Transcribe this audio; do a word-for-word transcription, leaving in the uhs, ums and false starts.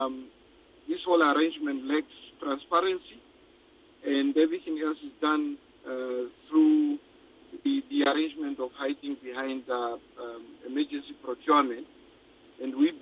Um, this whole arrangement lacks transparency, and everything else is done uh, through the, the arrangement of hiding behind uh, um, emergency procurement. And we